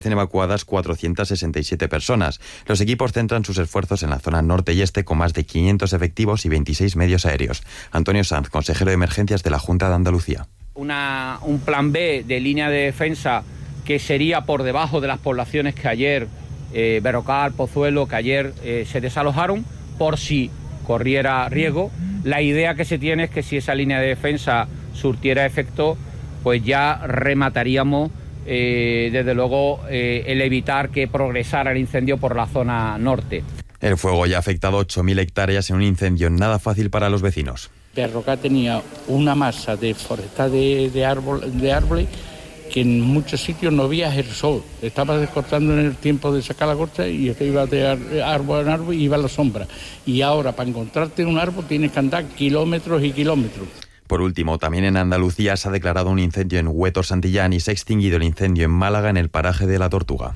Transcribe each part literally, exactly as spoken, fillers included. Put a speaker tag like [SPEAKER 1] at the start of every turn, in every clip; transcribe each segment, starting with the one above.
[SPEAKER 1] evacuadas cuatrocientas sesenta y siete personas. Los equipos centran sus esfuerzos en la zona norte y este con más de quinientos efectivos y veintiséis medios aéreos. Antonio Sanz, consejero de Emergencias de la Junta de Andalucía.
[SPEAKER 2] Una, un plan B de línea de defensa que sería por debajo de las poblaciones que ayer, eh, Berrocal, Pozuelo, que ayer eh, se desalojaron, por si corriera riesgo. La idea que se tiene es que si esa línea de defensa surtiera efecto, pues ya remataríamos Eh, desde luego eh, el evitar que progresara el incendio por la zona norte.
[SPEAKER 1] El fuego ya ha afectado ocho mil hectáreas en un incendio nada fácil para los vecinos.
[SPEAKER 3] Berrocal tenía una masa de forestal de, de, árbol, de árboles que en muchos sitios no veía el sol. Estaba descortando en el tiempo de sacar la corta y usted iba de árbol en árbol y iba a la sombra. Y ahora para encontrarte un árbol tienes que andar kilómetros y kilómetros.
[SPEAKER 1] Por último, también en Andalucía se ha declarado un incendio en Huetor Santillán y se ha extinguido el incendio en Málaga en el paraje de La Tortuga.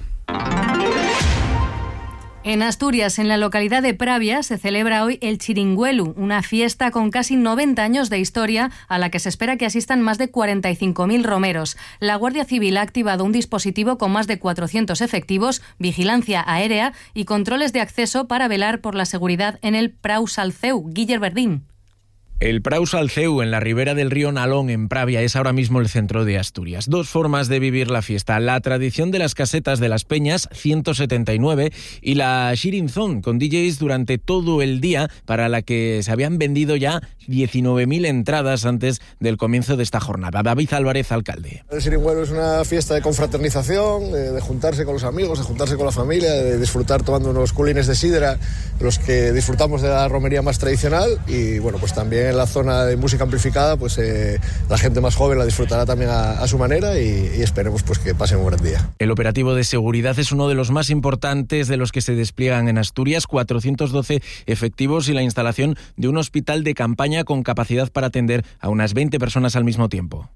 [SPEAKER 4] En Asturias, en la localidad de Pravia, se celebra hoy el Chiringuelu, una fiesta con casi noventa años de historia a la que se espera que asistan más de cuarenta y cinco mil romeros. La Guardia Civil ha activado un dispositivo con más de cuatrocientos efectivos, vigilancia aérea y controles de acceso para velar por la seguridad en el Prau Salceu. Guiller Verdín.
[SPEAKER 5] El Prau Salceu, en la ribera del río Nalón, en Pravia, es ahora mismo el centro de Asturias. Dos formas de vivir la fiesta: la tradición de las casetas de las Peñas, ciento setenta y nueve, y la Xirinzón, con D Js durante todo el día, para la que se habían vendido ya diecinueve mil entradas antes del comienzo de esta jornada. David Álvarez, alcalde.
[SPEAKER 6] El Xiringuelu es una fiesta de confraternización, de, de juntarse con los amigos, de juntarse con la familia, de disfrutar tomando unos culines de sidra, los que disfrutamos de la romería más tradicional, y bueno, pues también en la zona de música amplificada, pues eh, la gente más joven la disfrutará también a, a su manera y, y esperemos pues que pasen un gran día.
[SPEAKER 5] El operativo de seguridad es uno de los más importantes de los que se despliegan en Asturias, cuatrocientos doce efectivos y la instalación de un hospital de campaña con capacidad para atender a unas veinte personas al mismo tiempo.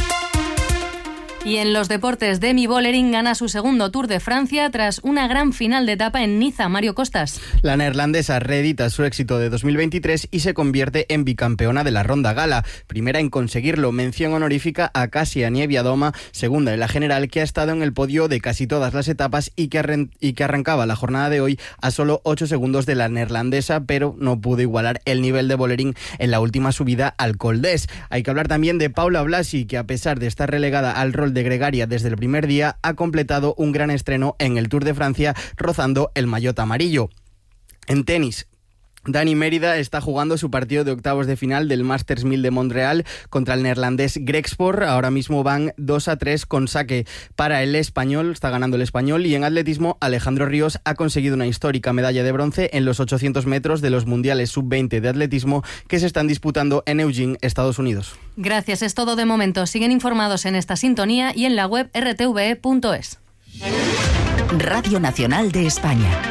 [SPEAKER 4] Y en los deportes, Demi Vollering gana su segundo Tour de Francia tras una gran final de etapa en Niza. Mario Costas.
[SPEAKER 7] La neerlandesa reedita su éxito de dos mil veintitrés y se convierte en bicampeona de la Ronda Gala. Primera en conseguirlo, mención honorífica a Kasia Niewiadoma, segunda en la general, que ha estado en el podio de casi todas las etapas y que, arren- y que arrancaba la jornada de hoy a solo ocho segundos de la neerlandesa, pero no pudo igualar el nivel de Vollering en la última subida al Col d'Es. Hay que hablar también de Paula Blasi, que a pesar de estar relegada al rol de gregaria desde el primer día, ha completado un gran estreno en el Tour de Francia, rozando el maillot amarillo. En tenis, Dani Mérida está jugando su partido de octavos de final del Masters mil de Montreal contra el neerlandés Greg Sport. Ahora mismo van dos a tres con saque para el español, está ganando el español. Y en atletismo, Alejandro Ríos ha conseguido una histórica medalla de bronce en los ochocientos metros de los mundiales sub veinte de atletismo que se están disputando en Eugene, Estados Unidos.
[SPEAKER 4] Gracias, es todo de momento. Siguen informados en esta sintonía y en la web erre te ve punto es.
[SPEAKER 8] Radio Nacional de España.